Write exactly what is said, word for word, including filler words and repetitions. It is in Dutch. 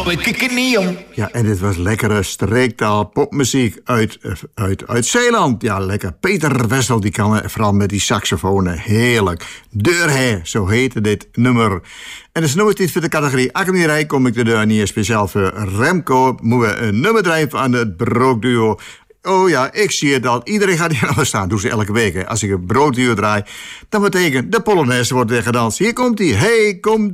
met kikkernieuw. Ja, en dit was lekkere streektaal popmuziek uit, uit, uit Zeeland. Ja, lekker. Peter Wessel, die kan vooral met die saxofonen. Heerlijk. Deurhe, zo heette dit nummer. En de nummer voor de categorie Akkemirij kom ik de deur niet speciaal voor Remco. Moeten we een nummer drijven aan het broodduo. Oh ja, ik zie het al. Iedereen gaat hier aan staan. Doe ze elke week. Hè. Als ik een broodduo draai, dan betekent de Polonaise wordt weer gedanst. Hier komt hij. Hey, kom